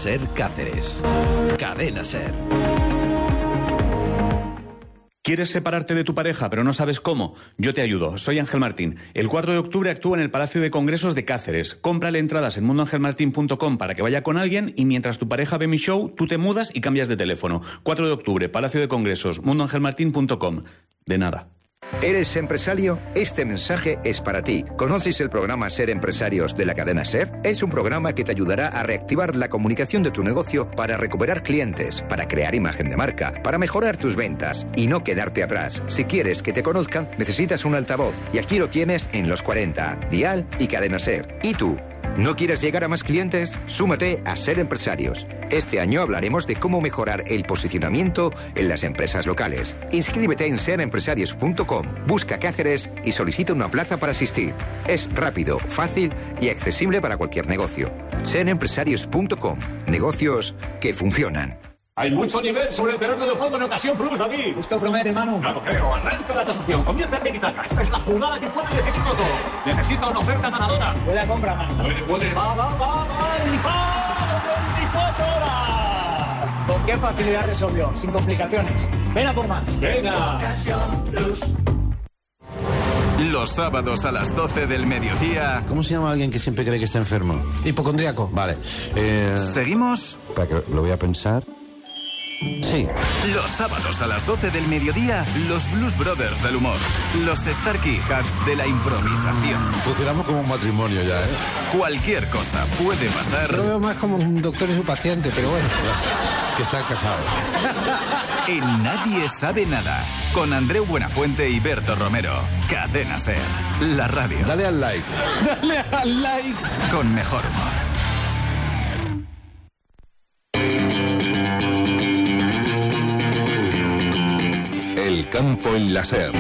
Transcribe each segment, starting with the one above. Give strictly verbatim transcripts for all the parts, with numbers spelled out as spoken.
Ser Cáceres. Cadena Ser. ¿Quieres separarte de tu pareja pero no sabes cómo? Yo te ayudo. Soy Ángel Martín. El cuatro de octubre actúo en el Palacio de Congresos de Cáceres. Cómprale entradas en mundo ángel martín punto com para que vaya con alguien y mientras tu pareja ve mi show, tú te mudas y cambias de teléfono. cuatro de octubre, Palacio de Congresos, mundo ángel martín punto com. De nada. ¿Eres empresario? Este mensaje es para ti. ¿Conoces el programa Ser Empresarios de la cadena Ser? Es un programa que te ayudará a reactivar la comunicación de tu negocio para recuperar clientes, para crear imagen de marca, para mejorar tus ventas y no quedarte atrás. Si quieres que te conozcan, necesitas un altavoz y aquí lo tienes en Los cuarenta, Dial y Cadena Ser. ¿Y tú? ¿No quieres llegar a más clientes? Súmate a Ser Empresarios. Este año hablaremos de cómo mejorar el posicionamiento en las empresas locales. Inscríbete en ser empresarios punto com, busca Cáceres y solicita una plaza para asistir. Es rápido, fácil y accesible para cualquier negocio. ser empresarios punto com. Negocios que funcionan. Hay mucho nivel sobre el terreno de juego en ocasión Plus, David. Esto promete, Manu. No lo creo. Arranca la transacción. Comienza el tiki-taka. Esta es la jugada que puede decidirlo todo. Necesita una oferta ganadora. Buena compra, Manu. Puede, puede. Va, va, va, va. ¡El veinticuatro horas! ¿Con qué facilidad resolvió? Sin complicaciones. Ven a por más. Venga. Los sábados a las doce del mediodía. ¿Cómo se llama alguien que siempre cree que está enfermo? Hipocondríaco. Vale. Eh... ¿Seguimos? Para que lo voy a pensar. Sí. Los sábados a las doce del mediodía, los Blues Brothers del humor. Los Starkey Hats de la improvisación. Funcionamos como un matrimonio ya, ¿eh? Cualquier cosa puede pasar. Lo veo más como un doctor y su paciente, pero bueno. Que están casados. En Nadie Sabe Nada. Con Andreu Buenafuente y Berto Romero. Cadena Ser. La radio. Dale al like. Dale al like. Con mejor humor. El campo en la Ser.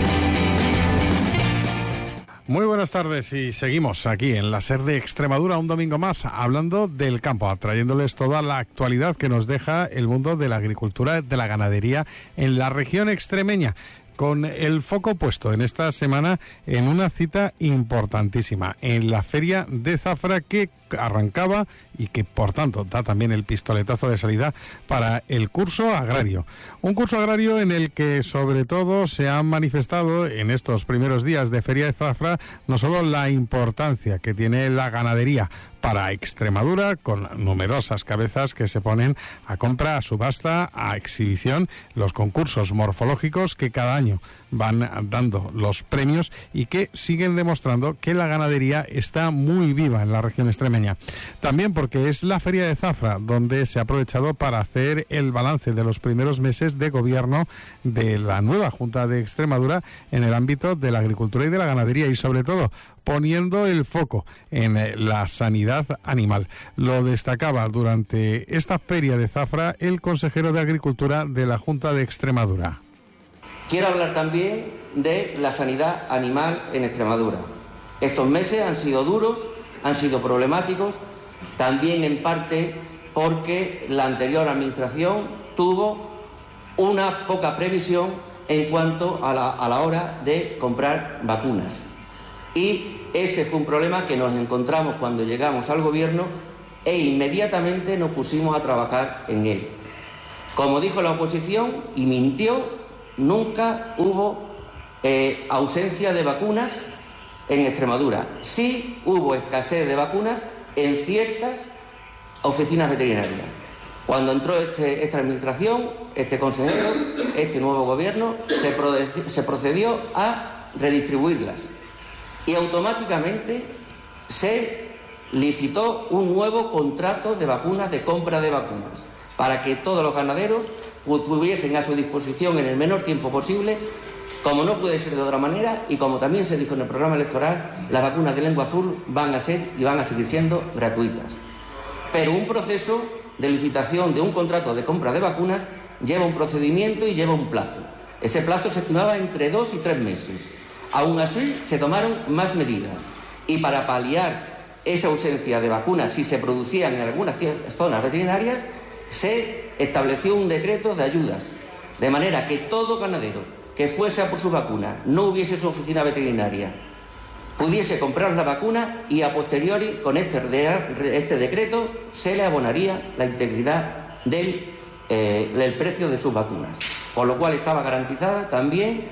Muy buenas tardes y seguimos aquí en la Ser de Extremadura un domingo más hablando del campo, trayéndoles toda la actualidad que nos deja el mundo de la agricultura, de la ganadería en la región extremeña, con el foco puesto en esta semana en una cita importantísima, en la Feria de Zafra que arrancaba y que por tanto da también el pistoletazo de salida para el curso agrario. Un curso agrario en el que sobre todo se han manifestado en estos primeros días de Feria de Zafra no solo la importancia que tiene la ganadería para Extremadura, con numerosas cabezas que se ponen a compra, a subasta, a exhibición, los concursos morfológicos que cada año van dando los premios y que siguen demostrando que la ganadería está muy viva en la región extremeña. También porque es la Feria de Zafra donde se ha aprovechado para hacer el balance de los primeros meses de gobierno de la nueva Junta de Extremadura en el ámbito de la agricultura y de la ganadería y sobre todo poniendo el foco en la sanidad animal. Lo destacaba durante esta Feria de Zafra el consejero de Agricultura de la Junta de Extremadura. Quiero hablar también de la sanidad animal en Extremadura. Estos meses han sido duros, han sido problemáticos, también en parte porque la anterior administración tuvo una poca previsión en cuanto a la, a la hora de comprar vacunas. Y ese fue un problema que nos encontramos cuando llegamos al gobierno e inmediatamente nos pusimos a trabajar en él. Como dijo la oposición y mintió, nunca hubo eh, ausencia de vacunas en Extremadura. Sí hubo escasez de vacunas en ciertas oficinas veterinarias. Cuando entró este, esta administración, este consejero, este nuevo gobierno, se, prode- se procedió a redistribuirlas. Y automáticamente se licitó un nuevo contrato de vacunas, de compra de vacunas, para que todos los ganaderos tuviesen a su disposición en el menor tiempo posible, como no puede ser de otra manera, y como también se dijo en el programa electoral, las vacunas de lengua azul van a ser y van a seguir siendo gratuitas. Pero un proceso de licitación de un contrato de compra de vacunas lleva un procedimiento y lleva un plazo. Ese plazo se estimaba entre dos y tres meses. Aún así, se tomaron más medidas. Y para paliar esa ausencia de vacunas, si se producían en algunas zonas veterinarias, se estableció un decreto de ayudas, de manera que todo ganadero que fuese a por su vacuna, no hubiese su oficina veterinaria pudiese comprar la vacuna y a posteriori, con este, este decreto, se le abonaría la integridad del, eh, del precio de sus vacunas. Con lo cual estaba garantizada también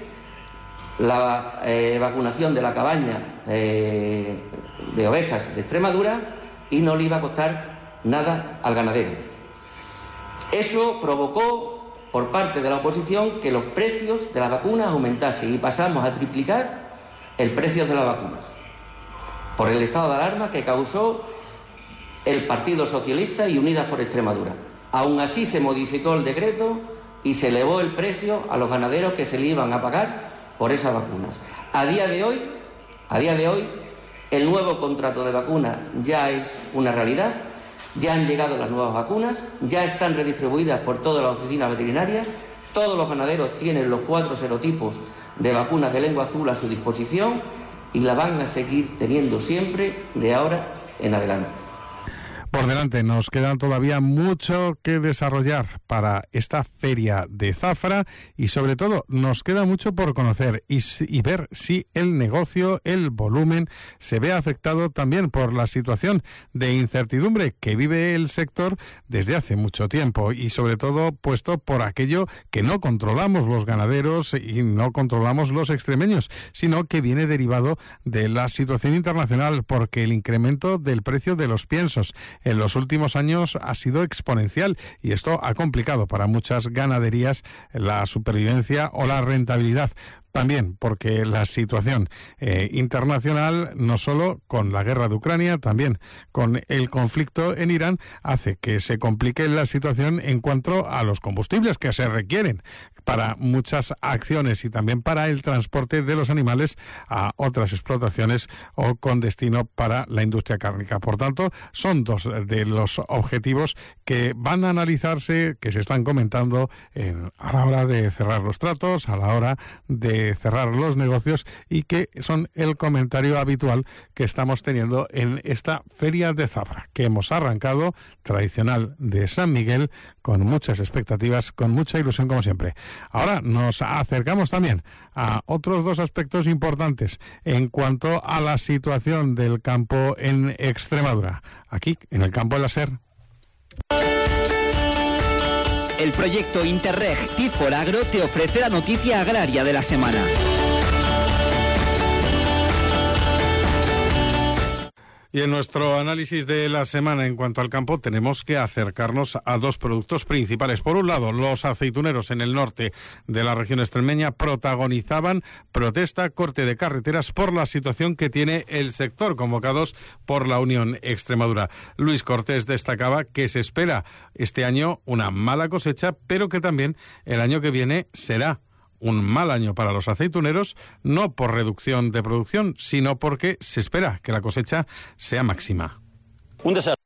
la eh, vacunación de la cabaña eh, de ovejas de Extremadura y no le iba a costar nada al ganadero. Eso provocó, por parte de la oposición, que los precios de las vacunas aumentasen y pasamos a triplicar el precio de las vacunas por el estado de alarma que causó el Partido Socialista y Unidas por Extremadura. Aún así se modificó el decreto y se elevó el precio a los ganaderos que se le iban a pagar por esas vacunas. A día de hoy, a día de hoy, el nuevo contrato de vacunas ya es una realidad, ya han llegado las nuevas vacunas, ya están redistribuidas por todas las oficinas veterinarias, todos los ganaderos tienen los cuatro serotipos de vacunas de lengua azul a su disposición y la van a seguir teniendo siempre de ahora en adelante. Por delante nos quedan todavía mucho que desarrollar para esta feria de Zafra y sobre todo nos queda mucho por conocer y, y ver si el negocio, el volumen, se ve afectado también por la situación de incertidumbre que vive el sector desde hace mucho tiempo y sobre todo puesto por aquello que no controlamos los ganaderos y no controlamos los extremeños, sino que viene derivado de la situación internacional porque el incremento del precio de los piensos en los últimos años ha sido exponencial y esto ha complicado para muchas ganaderías la supervivencia o la rentabilidad. También porque la situación eh, internacional, no solo con la guerra de Ucrania, también con el conflicto en Irán, hace que se complique la situación en cuanto a los combustibles que se requieren para muchas acciones y también para el transporte de los animales a otras explotaciones o con destino para la industria cárnica. Por tanto, son dos de los objetivos que van a analizarse, que se están comentando en, a la hora de cerrar los tratos, a la hora de cerrar los negocios y que son el comentario habitual que estamos teniendo en esta feria de Zafra, que hemos arrancado, tradicional de San Miguel, con muchas expectativas, con mucha ilusión como siempre. Ahora nos acercamos también a otros dos aspectos importantes en cuanto a la situación del campo en Extremadura, aquí en el campo de la SER. El proyecto Interreg Tit for Agro te ofrece la noticia agraria de la semana. Y en nuestro análisis de la semana en cuanto al campo tenemos que acercarnos a dos productos principales. Por un lado, los aceituneros en el norte de la región extremeña protagonizaban protesta, corte de carreteras por la situación que tiene el sector, convocados por la Unión Extremadura. Luis Cortés destacaba que se espera este año una mala cosecha, pero que también el año que viene será un mal año para los aceituneros, no por reducción de producción, sino porque se espera que la cosecha sea máxima. Un desastre.